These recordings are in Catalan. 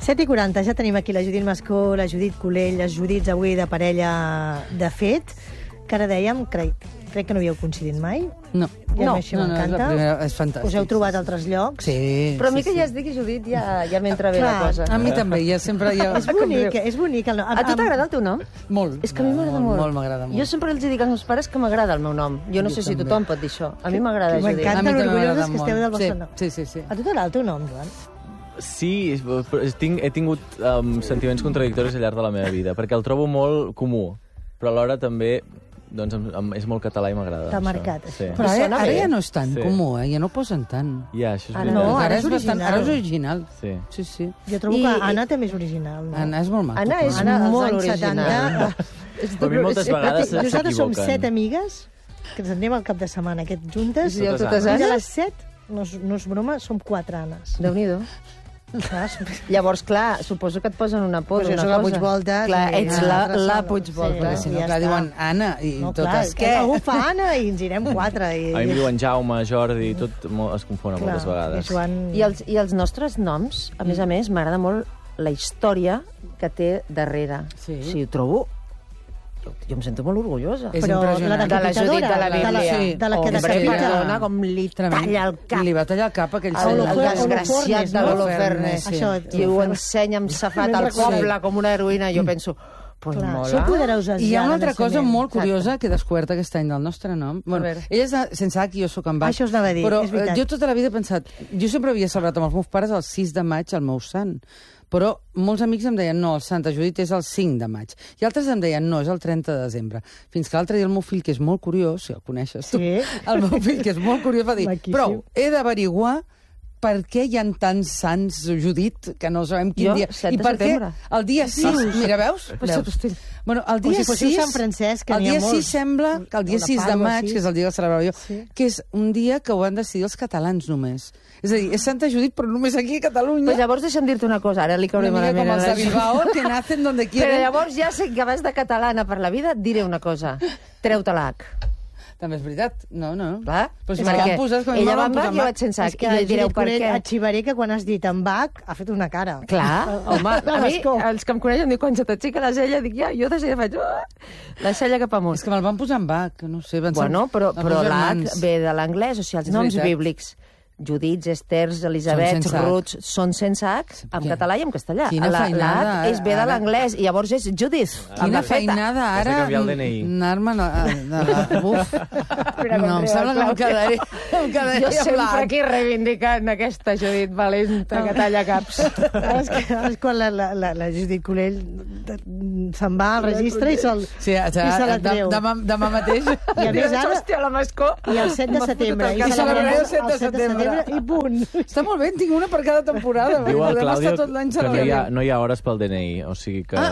7:40, ja tenim aquí la Judit Mascó, la Judit Colell, les Judits avui de parella de fet, que ara dèiem, crec que no havíeu coincidit mai. No. I a mi això m'encanta. És fantàstic. Us heu trobat a altres llocs. Sí. Però a mi que ja es digui Judit ja m'entra bé la cosa. A mi també, ja sempre... És bonic. A tu t'agrada el teu nom? Molt. És que a mi m'agrada molt. Molt m'agrada molt. Jo sempre els dic als meus pares que m'agrada el meu nom. Jo no sé si tothom pot dir això. A mi m'agrada Judit. M'encanta l'orgulloses que esteu del vostre nom. Sí. A tu t'agrada el teu nom, Joan? Sí, he tingut sentiments contradictoris al llarg de la meva vida, perquè el trobo molt comú, però alhora també doncs, és molt català i m'agrada. T'ha marcat. Sí. Però ara ja no és tan comú, ja no posen tant. Ja, això és veritat. No, ara és original. Ara és original. Sí. Jo trobo que Anna també és original. Anna és molt maco. Anna és molt original. Però a mi moltes vegades s'equivoquen. Nosaltres som 7 amigues que ens anem al cap de setmana juntes. I totes a Annes? les 7, no és broma, som 4 Annes. Déu-n'hi-do. Llavors, clar, suposo que et posen un apodo, una cosa. Jo soc a Puigvolta. Clar, ets la Puigvolta. Si no, clar, diuen Anna i totes què? Algú fa Anna i ens irem 4. A mi em diuen Jaume, Jordi, tot es confon moltes vegades. I els nostres noms, a més, m'agrada molt la història que té darrere. Sí. O sigui, ho trobo... Jo em sento molt orgullosa. És però impressionant. De la Judit de la Bíblia. De la que decapita. Perdona, com li talla el cap. Li va tallar el cap a aquell El desgraciat de l'Holofernes. Sí. I ho ensenya amb safat al poble com una heroïna. Jo penso, pues mola. Són poderoses. I hi ha una altra cosa molt curiosa que he descobert aquest any del nostre nom. Bueno, ella és sense H i jo sóc amb H. Això us anava a dir, però és veritat. jo tota la vida he pensat... Jo sempre havia celebrat amb els meus pares el 6 de maig, el meu sant. Però molts amics em deien, no, el Santa Judit és el 5 de maig. I altres em deien, no, és el 30 de desembre. Fins que l'altre dia el meu fill, que és molt curiós, si el coneixes tu, el meu fill, que és molt curiós, va dir, però he d'averiguar per què hi ha tants sants Judit, que no sabem quin dia. I per què el dia 6, mira, veus? Bueno, el dia 6, Sant Francesc, que el dia 6 sembla que el dia 6 de maig, que és el dia que celebrava jo, que és un dia que ho han decidit els catalans només. És a dir, és Santa Judit, però només aquí a Catalunya. Pues llavors deixa'm dir-te una cosa, ara li cauré malament. Una mica com els de Bilbao, que nacen donde quieren. Però llavors ja sé que vas de catalana per la vida, diré una cosa. Treu-te l'H. També és veritat. No. Clar. Però si me'n poses, com ella va amb H, jo vaig sense H. És que I li direu per què. Arxivaré que quan has dit amb H ha fet una cara. Clar, home, a mi, els que em coneixen, dic, quan se t'aixeca la cella, dic, ja, jo de cella faig... La cella cap amunt. És que me'l van posar amb H, no sé. Bueno, però l'H ve de l'anglès, o sigui, els noms bíblics. Judits, Esters, Elisabets, Ruts, són sense H, en català i en castellà. L'H és ve de l'anglès, i llavors és Judith. Quina feinada ara anar-me'n a... Uf, no, em sembla que em quedaré jo sempre aquí reivindicant aquesta Judit valenta que talla caps. És quan la Judit Colell se'n va al registre i se la treu. Demà mateix. I a més ara... Hòstia, la Mascó. I el 7 de setembre. I celebraré el 7 de setembre. I punt. Està molt bé, en tinc una per cada temporada. Diu el Clàudio que no hi ha hores pel DNI, o sigui que...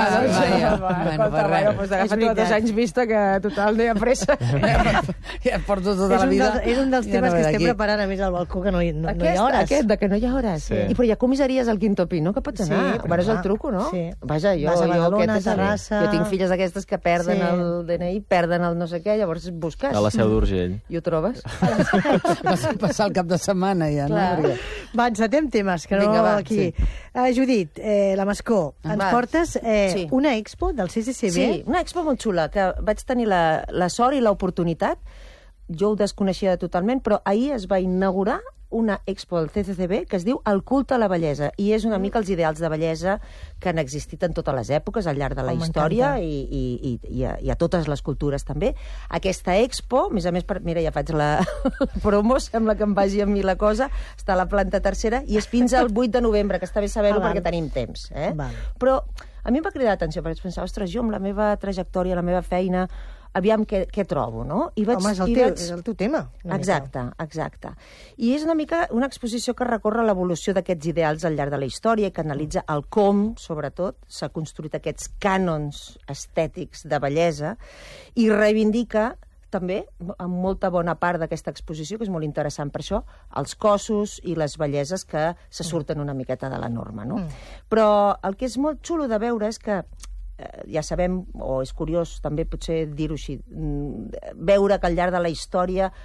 Doncs agafa 2 anys vista que total no hi ha pressa. Ja porto tota la vida. És un dels temes que estem preparant a més al balcó, que no hi ha hores. Aquest, de que no hi ha hores. Però hi ha comissaries al Quinto Pino que pots anar. Veuràs el truco, no? Vaja, jo tinc filles d'aquestes que perden el DNI, perden el no sé què, llavors busques. A la Seu d'Urgell. I ho trobes. Passar el cap de setmana, ja, no? Va, encetem temes, que no aquí. Judit, la Mascó, ens portes una expo del CCCB? Sí, una expo molt xula, que vaig tenir la sort i l'oportunitat. Jo ho desconeixia totalment, però ahir es va inaugurar una expo del CCCB que es diu El culte a la bellesa, i és una mica els ideals de bellesa que han existit en totes les èpoques, al llarg de la història i a totes les cultures també. Aquesta expo, a més, mira, ja faig la promo, sembla que em vagi a mi la cosa, està a la planta tercera i és fins al 8 de novembre, que està bé saber-ho perquè tenim temps. Però a mi em va cridar l'atenció, perquè vaig pensar, ostres, jo amb la meva trajectòria, la meva feina, aviam què trobo, no? Home, és el teu tema. Exacte. I és una mica una exposició que recorre l'evolució d'aquests ideals al llarg de la història, que analitza el com, sobretot, s'ha construït aquests cànons estètics de bellesa, i reivindica també, amb molta bona part d'aquesta exposició, que és molt interessant per això, els cossos i les belleses que se surten una miqueta de la norma, no? Però el que és molt xulo de veure és que ja sabem, o és curiós també potser dir-ho així, veure que al llarg de la història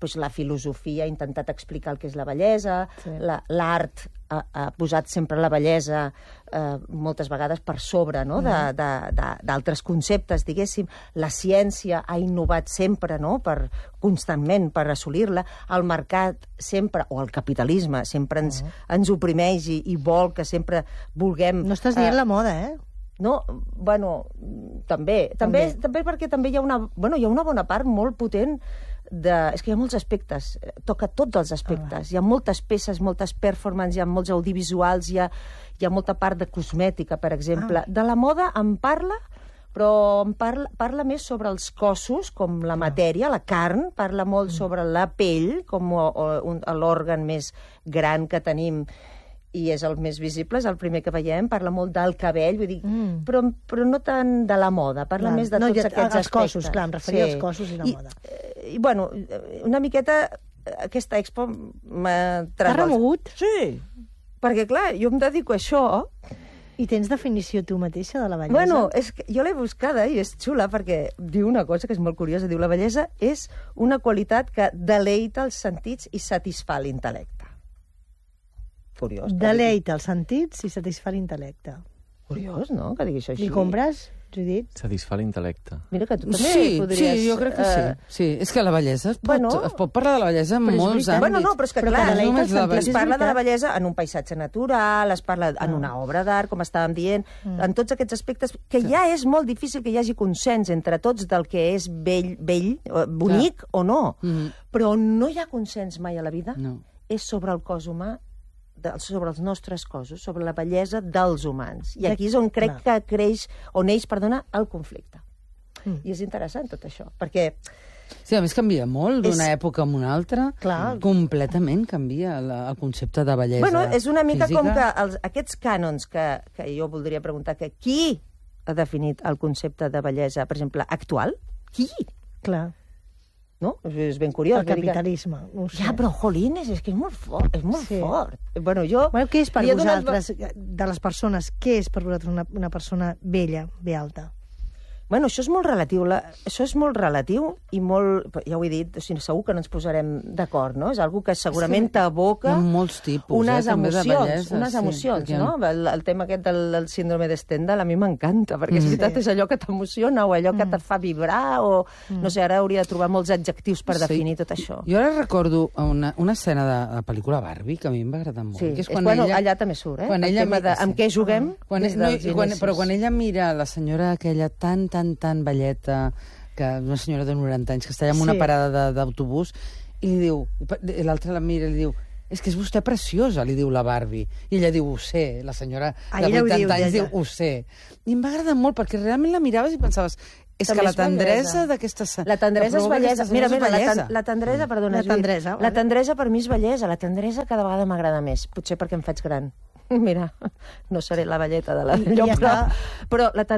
doncs, la filosofia ha intentat explicar el que és la bellesa, l'art ha posat sempre la bellesa moltes vegades per sobre, no?, d'altres conceptes, diguéssim. La ciència ha innovat sempre, no?, constantment per assolir-la. El mercat sempre, o el capitalisme, sempre ens oprimeix i vol que sempre vulguem... No estàs dient la moda, eh? No, bueno, també perquè també hi ha una bona part molt potent és que hi ha molts aspectes, toca tots els aspectes. Hi ha moltes peces, moltes performances, hi ha molts audiovisuals, hi ha molta part de cosmètica, per exemple. De la moda en parla, però parla més sobre els cossos, com la matèria, la carn, parla molt sobre la pell, com l'òrgan més gran que tenim, i és el més visible, és el primer que veiem, parla molt del cabell, vull dir, però no tant de la moda, parla més de tots aquests aspectes. Els cossos, clar, em referia als cossos i la moda. I, bueno, una miqueta, aquesta expo m'ha... T'ha remogut? Sí, perquè, clar, jo em dedico a això... I tens definició tu mateixa de la bellesa? Bueno, és que jo l'he buscada i és xula perquè diu una cosa que és molt curiosa. Diu, la bellesa és una qualitat que deleita els sentits i satisfà l'intel·lecte. Curiós. Deleita els sentits i satisfà l'intel·lecte. Curiós, no?, que digui això així. Li compres, Judit? Satisfà l'intel·lecte. Mira que tu també podries... Sí, jo crec que sí. Sí, és que la bellesa es pot parlar de la bellesa en molts àmbits. Bueno, no, però és que clar, es parla de la bellesa en un paisatge natural, es parla en una obra d'art, com estàvem dient, en tots aquests aspectes, que ja és molt difícil que hi hagi consens entre tots del que és bell, bonic o no. Però no hi ha consens mai a la vida. És sobre el cos humà, sobre els nostres cossos, sobre la bellesa dels humans. I aquí és on crec que neix el conflicte. I és interessant tot això, perquè... Sí, a més canvia molt d'una època a una altra. Completament canvia el concepte de bellesa física. Bueno, és una mica com que aquests cànons que jo voldria preguntar, que qui ha definit el concepte de bellesa, per exemple, actual? Qui? Clar. No? És ben curiós. El capitalisme. Ja, però, jolines, és que és molt fort. És molt fort. Bueno, què és per vosaltres, de les persones, què és per vosaltres una persona bella, bé alta? Bueno, això és molt relatiu. Això és molt relatiu i molt... Ja ho he dit, segur que no ens posarem d'acord, no? És algo que segurament t'aboca molts tipus, unes emocions, no? El tema aquest del síndrome de Stendhal a mi m'encanta, perquè és veritat, és allò que t'emociona o allò que te fa vibrar o... No sé, ara hauria de trobar molts adjectius per definir tot això. Jo ara recordo una escena de la pel·lícula Barbie que a mi em va agradar molt. Sí, allà també surt, eh? El tema de amb què juguem des dels inicis. Però quan ella mira la senyora aquella tan velleta, que una senyora de 90 anys, que està allà en una parada d'autobús, i li diu, l'altra la mira i li diu, és que és vostè preciosa, li diu la Barbie. I ella diu, ho sé, la senyora de 80 anys diu, ho sé. I em va agradar molt, perquè realment la miraves i pensaves, és que la tendresa d'aquesta... La tendresa és bellesa. Mira, la tendresa, perdona, la tendresa per mi és bellesa. La tendresa cada vegada m'agrada més, potser perquè em faig gran. Mira, no seré la velleta de la lloc, però la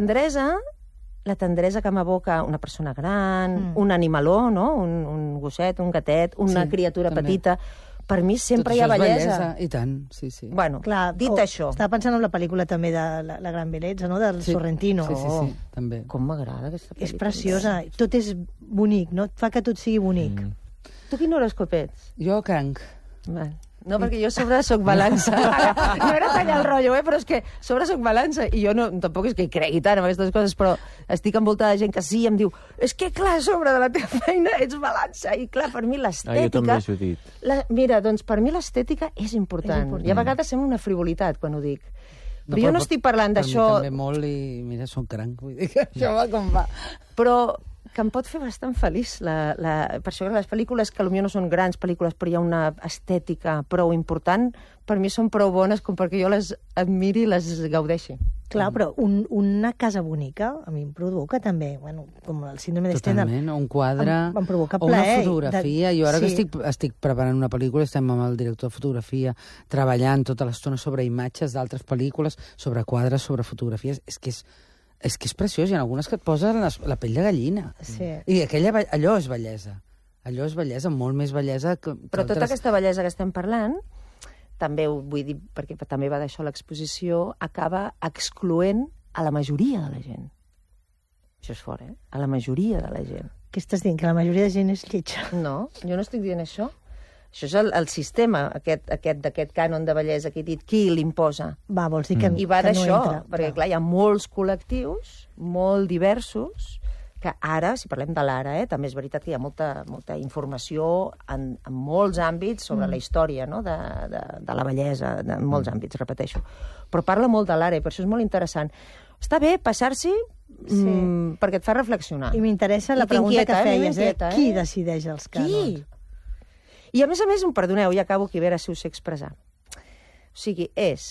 tendresa que m'evoca una persona gran, un animaló, no? Un gosset, un gatet, una criatura petita. Per mi sempre hi ha bellesa. I tant, sí. Bueno, dit això... Estava pensant en la pel·lícula també de La gran bellesa, no? Del Sorrentino. Sí, també. Com m'agrada aquesta pel·lícula. És preciosa. Tot és bonic, no? Fa que tot sigui bonic. Tu quin horòscop ets? Jo, cranc. No, perquè jo sobre soc balança. No era tallar el rotllo, però és que sobre soc balança. I jo tampoc és que hi cregui tant en aquestes coses, però estic envoltada de gent que sí, em diu, és que clar, a sobre de la teva feina ets balança. I clar, per mi l'estètica... Jo també, Judit. Mira, doncs per mi l'estètica és important. I a vegades sembla una frivolitat quan ho dic. Però jo no estic parlant d'això... Per mi també molt i, mira, soc cranc, vull dir que això va com va. Però que em pot fer bastant feliç. Per això les pel·lícules, que potser no són grans pel·lícules, però hi ha una estètica prou important, per mi són prou bones com perquè jo les admiri i les gaudeixi. Clar, però una casa bonica a mi em provoca també, bueno, com el síndrome de Stendhal. Totalment, un quadre, em provoca o una plaer. fotografia. Jo ara que estic preparant una pel·lícula, estem amb el director de fotografia, treballant tota l'estona sobre imatges d'altres pel·lícules, sobre quadres, sobre fotografies. És que és preciós, hi ha algunes que et posen la pell de gallina. Sí. I allò és bellesa. Allò és bellesa, molt més bellesa que... Però tota aquesta bellesa que estem parlant, també ho vull dir, perquè també va d'això l'exposició, acaba excloent a la majoria de la gent. Això és fort, A la majoria de la gent. Què estàs dient? Que la majoria de gent és lletja. No, jo no estic dient això. Això és el sistema, d'aquest cànon de bellesa que he dit, qui l'imposa. Va, vols dir que, I va que no d'això, entra. perquè clar, hi ha molts col·lectius, molt diversos, que ara, si parlem de l'ara, també és veritat que hi ha molta informació en molts àmbits sobre la història, no? de la bellesa, en molts àmbits, repeteixo. Però parla molt de l'ara i per això és molt interessant. Està bé passar-s'hi perquè et fa reflexionar. I m'interessa la pregunta que feies, qui decideix els cànons? I a més, perdoneu, ja acabo aquí, a veure si ho sé expressar. O sigui,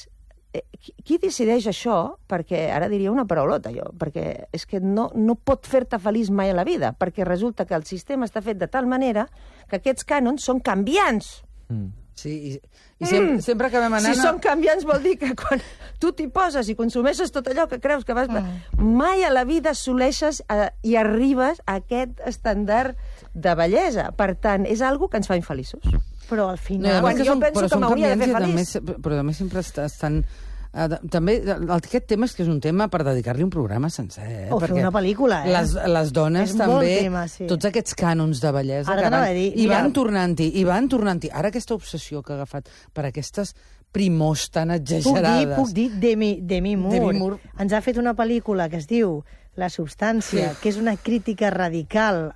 qui decideix això, perquè ara diria una paraulota jo, perquè és que no pot fer-te feliç mai a la vida, perquè resulta que el sistema està fet de tal manera que aquests cànons són canviants. Sí, i sempre acabem anant... Si són canviants vol dir que quan tu t'hi poses i consumeixes tot allò que creus que vas... Mai a la vida assoleixes i arribes a aquest estàndard de bellesa. Per tant, és algo que ens fa infeliços. Però al final... Quan jo penso que m'hauria de fer feliç... Però també sempre estan... També aquest tema és que és un tema per dedicar-li un programa sencer. O fer una pel·lícula, Les dones és també, tema, sí. tots aquests cànons de bellesa ara que van, dir, i van tornant-hi. Ara aquesta obsessió que ha agafat per aquestes primors tan exagerades. Puc dir Demi Moore. Ens ha fet una pel·lícula que es diu La substància, que és una crítica radical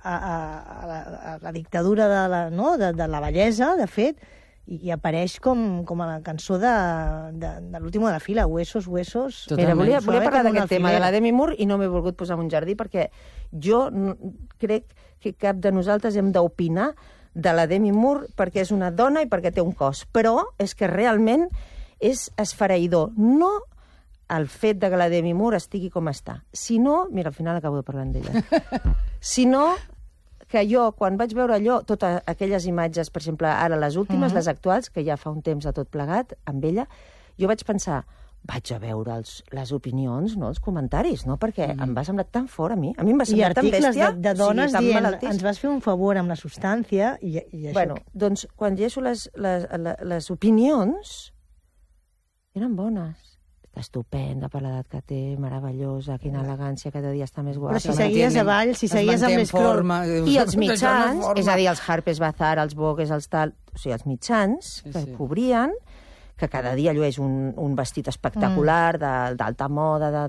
a la dictadura de la bellesa, de fet, i apareix com a la cançó de l'últim de la fila, Huesos. Mira, volia parlar d'aquest tema de la Demi Moore i no m'he volgut posar en un jardí perquè jo crec que cap de nosaltres hem d'opinar de la Demi Moore perquè és una dona i perquè té un cos. Però és que realment és esfereïdor. No el fet de que la Demi Moore estigui com està, sinó... Mira, al final acabo de parlar d'ella. Sinó que jo, quan vaig veure allò, totes aquelles imatges, per exemple, ara les últimes, les actuals, que ja fa un temps de tot plegat, amb ella, jo vaig pensar, vaig a veure les opinions, no, els comentaris, no? Perquè em va semblar tan fort a mi. A mi em va semblar tan bèstia. I articles de dones dient, ens vas fer un favor amb la substància, i això... Bueno, doncs, quan llegeixo les opinions, eren bones. Està estupenda per l'edat que té, meravellosa, quina elegància, cada dia està més guapa. Però si seguies avall, si seguies amb l'escroll... I els mitjans, és a dir, els Harper's Bazaar, els Vogues, els tal... O sigui, els mitjans que cobrien, que cada dia llueix un vestit espectacular d'alta moda,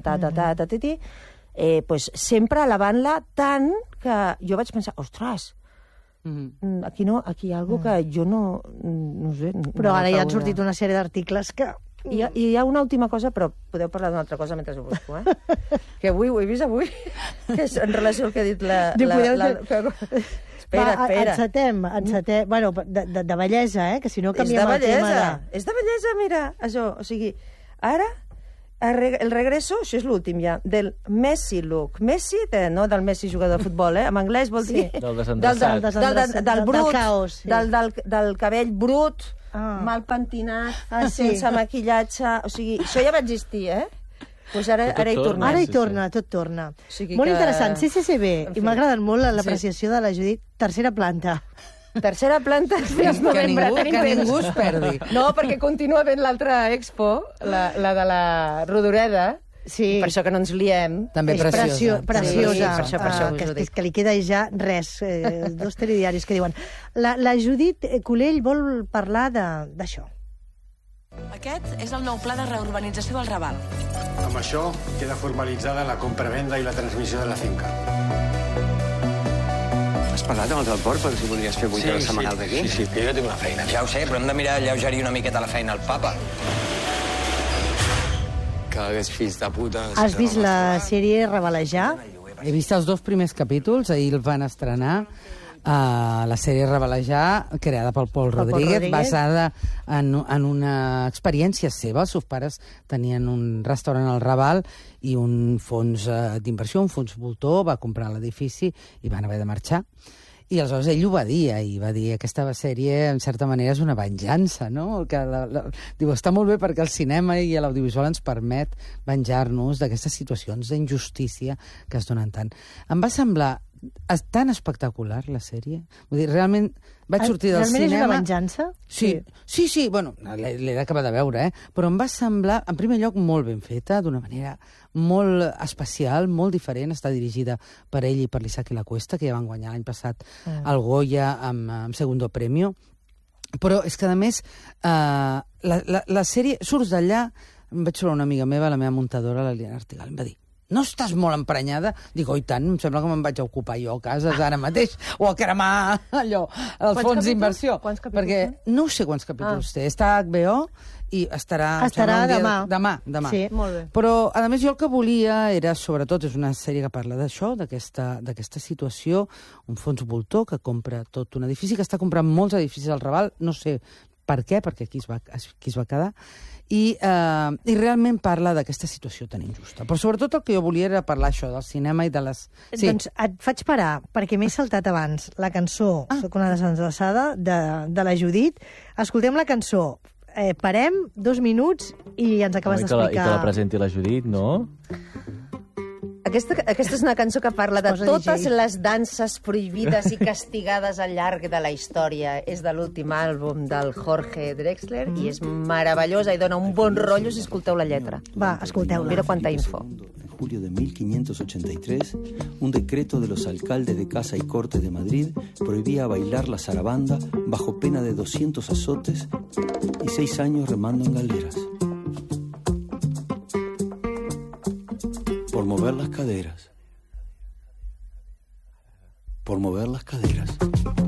pues sempre alabant-la tant que jo vaig pensar, ostres, aquí hi ha alguna cosa que jo no sé... Però ara ja han sortit una sèrie d'articles que... I hi ha una última cosa, però podeu parlar d'una altra cosa mentre ho busco, que avui, ho he vist avui, que és en relació al que ha dit la... Espera. Encetem. Bueno, de bellesa, que si no canviem el tema de... És de bellesa, mira, això. O sigui, ara, el regreso, això és l'últim ja, del Messi look. Messi, no del Messi jugador de futbol, en anglès vol dir... Del desendreçat. Del brut, del caos, sí. del cabell brut, mal pentinat, sense maquillatge... O sigui, això ja va existir, Pues ara hi torna. Ara hi torna, tot torna. Molt interessant. CCCB, i m'ha agradat molt l'apreciació de la Judit. Tercera planta. Tercera planta, fins novembre. Que ningú es perdi. No, perquè continua ben l'altra expo, la de la Rodoreda. Sí. Per això que no ens liem. També preciosa. Preciosa. Sí, per això us ho dic. Que li queda ja res, dos telediaris que diuen. La Judit Culell vol parlar d'això. Aquest és el nou pla de reurbanització del Raval. Amb això queda formalitzada la compra-venda i la transmissió de la finca. Has parlat amb els del port per si voldries fer 8 hores setmanals aquí? Sí, que jo tinc una feina. Ja ho sé, però hem de mirar alleugerir una miqueta la feina al papa. Cada vegada fills de puta... Has vist la sèrie Revelejar? He vist els 2 primers capítols, ahir el van estrenar. La sèrie Revelejar, creada pel Pol Rodríguez, basada en una experiència seva. Els seus pares tenien un restaurant al Raval i un fons d'inversió, un fons voltor, va comprar l'edifici i van haver de marxar. I aleshores ell ho va dir, i va dir que aquesta sèrie, en certa manera, és una venjança, no? Diu, està molt bé perquè el cinema i l'audiovisual ens permet venjar-nos d'aquestes situacions d'injustícia que es donen tant. Em va semblar És tan espectacular, la sèrie. Vull dir, realment vaig sortir del cinema... Realment és una venjança? Sí, bueno, l'he d'acabar de veure, però em va semblar, en primer lloc, molt ben feta, d'una manera molt especial, molt diferent. Està dirigida per ell i per l'Isaac Lacuesta, que ja van guanyar l'any passat el Goya amb Segundo Premio. Però és que, a més, la sèrie... Surts d'allà, em vaig trobar una amiga meva, la meva muntadora, la Liliana Artigal, em va dir: no estàs molt emprenyada? Dic, oi tant, em sembla que me'n vaig a ocupar jo a casa ara mateix, o a cremar allò, el fons d'inversió. Quants capítols? Perquè no sé quants capítols té. Està a HBO i estarà demà. Sí, molt bé. Però, a més, jo el que volia era, sobretot, és una sèrie que parla d'això, d'aquesta situació, un fons voltor que compra tot un edifici, que està comprant molts edificis al Raval, no sé per què, perquè aquí es va quedar, i realment parla d'aquesta situació tan injusta. Però sobretot el que jo volia era parlar això del cinema i de les... Sí. Doncs et faig parar, perquè m'he saltat abans la cançó Soc una desenllaçada, de la Judit. Escoltem la cançó. Parem 2 minuts i ens acabes d'explicar... I que la presenti la Judit, no? Aquesta és una cançó que parla de totes les danses prohibides i castigades al llarg de la història. És de l'últim àlbum del Jorge Drexler i és meravellosa i dona un bon rotllo si escolteu la lletra. Va, escolteu-la. Mira quanta info. En julio de 1583, un decreto de los alcaldes de Casa y Corte de Madrid prohibía bailar la zarabanda bajo pena de 200 azotes y 6 años remando en galeras. Por mover las caderas. Por mover las caderas.